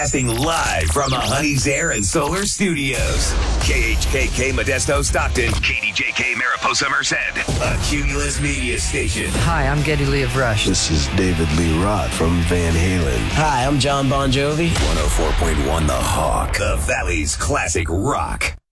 Broadcasting live from the Honey's Air and Solar Studios. KHKK Modesto Stockton. KDJK Mariposa Merced. A Cumulus Media Station. Hi, I'm Geddy Lee of Rush. This is David Lee Roth from Van Halen. Hi, I'm John Bon Jovi. 104.1 The Hawk. The Valley's classic rock.